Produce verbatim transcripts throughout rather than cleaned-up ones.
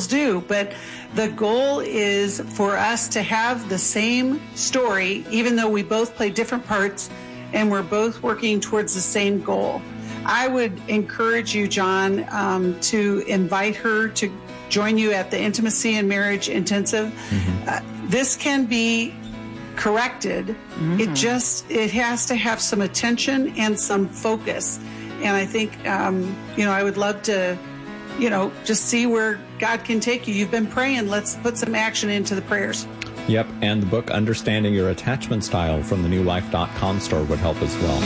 couples do, but the goal is for us to have the same story, even though we both play different parts and we're both working towards the same goal. I would encourage you, John, um, to invite her to join you at the Intimacy and Marriage Intensive. Mm-hmm. Uh, this can be corrected. Mm-hmm. It just, it has to have some attention and some focus. And I think, um, you know, I would love to, you know, just see where God can take you. You've been praying. Let's put some action into the prayers. Yep. And the book, Understanding Your Attachment Style, from the new life dot com store would help as well.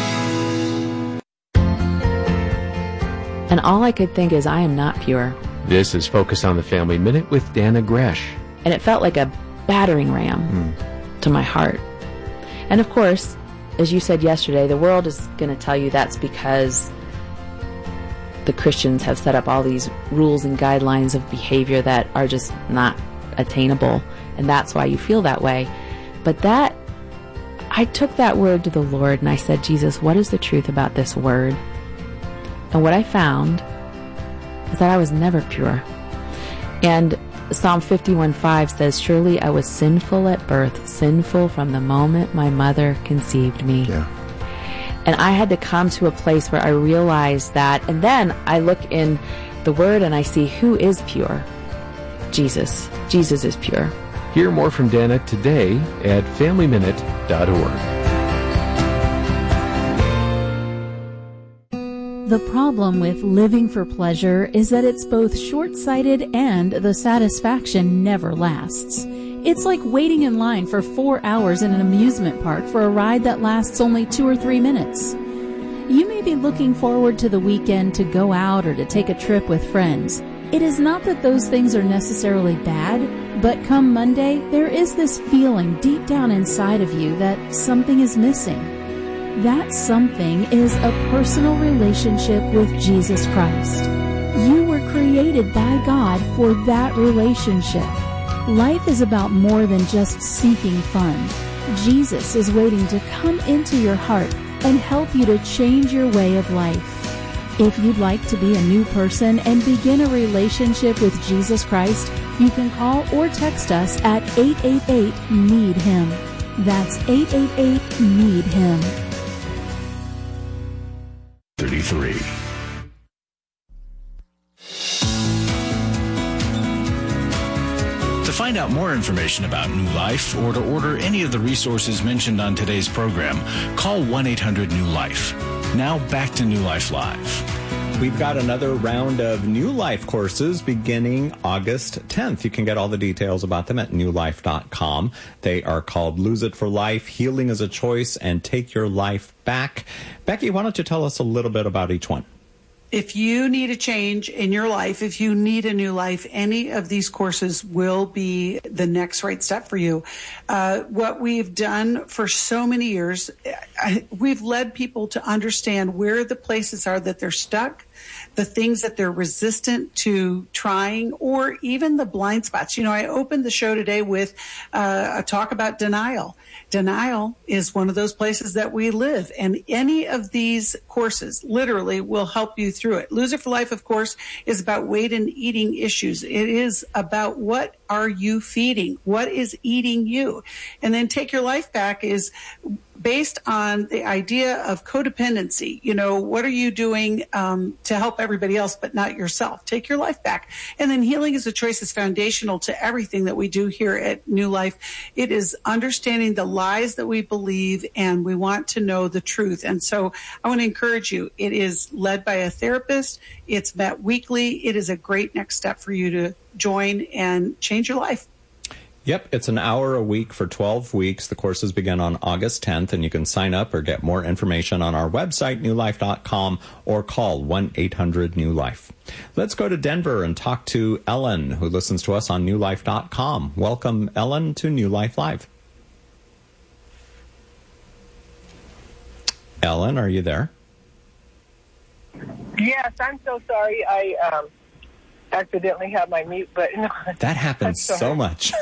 And all I could think is, I am not pure. This is Focus on the Family Minute with Dana Gresh. And it felt like a battering ram mm. to my heart. And of course, as you said yesterday, the world is going to tell you that's because the Christians have set up all these rules and guidelines of behavior that are just not attainable, and that's why you feel that way. But that, I took that word to the Lord and I said, Jesus, what is the truth about this word? And what I found is that I was never pure. And Psalm fifty-one five says, surely I was sinful at birth, sinful from the moment my mother conceived me. Yeah. And I had to come to a place where I realized that, and then I look in the Word and I see who is pure. Jesus. Jesus is pure. Hear more from Dana today at family minute dot org. The problem with living for pleasure is that it's both short-sighted and the satisfaction never lasts. It's like waiting in line for four hours in an amusement park for a ride that lasts only two or three minutes. You may be looking forward to the weekend to go out or to take a trip with friends. It is not that those things are necessarily bad, but come Monday, there is this feeling deep down inside of you that something is missing. That something is a personal relationship with Jesus Christ. You were created by God for that relationship. Life is about more than just seeking fun. Jesus is waiting to come into your heart and help you to change your way of life. If you'd like to be a new person and begin a relationship with Jesus Christ, you can call or text us at eight eight eight, need him. That's eight eight eight, need him. thirty-three. To find out more information about New Life or to order any of the resources mentioned on today's program, call one eight hundred new life. Now back to New Life Live. We've got another round of New Life courses beginning August tenth. You can get all the details about them at new life dot com. They are called Lose It for Life, Healing is a Choice, and Take Your Life Back. Becky, why don't you tell us a little bit about each one? If you need a change in your life, if you need a new life, any of these courses will be the next right step for you. Uh, what we've done for so many years, I, we've led people to understand where the places are that they're stuck, the things that they're resistant to trying, or even the blind spots. You know, I opened the show today with uh, a talk about denial. Denial is one of those places that we live, and any of these courses literally will help you through it. Lose It for Life, of course, is about weight and eating issues. It is about what are you feeding? What is eating you? And then Take Your Life Back is based on the idea of codependency. You know, what are you doing um, to help everybody else but not yourself? Take your life back. And then Healing is a Choice is foundational to everything that we do here at New Life. It is understanding the lies that we believe, and we want to know the truth. And so I want to encourage you. It is led by a therapist. It's met weekly. It is a great next step for you to join and change your life. Yep, it's an hour a week for twelve weeks. The courses begin on August tenth, and you can sign up or get more information on our website, new life dot com, or call one eight hundred new life. Let's go to Denver and talk to Ellen, who listens to us on new life dot com. Welcome, Ellen, to New Life Live. Ellen, are you there? Yes, I'm so sorry. I um, accidentally had my mute button on. That happens so much.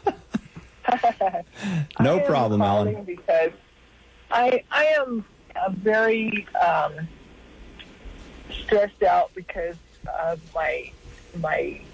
No problem, Alan. Because I I am uh, very um, stressed out because of my my